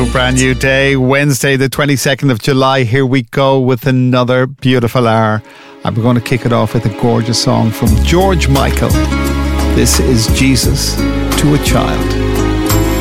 brand new day, Wednesday the 22nd of July. Here we go with another beautiful hour. And we're going to kick it off with a gorgeous song from George Michael. This is Jesus to a Child.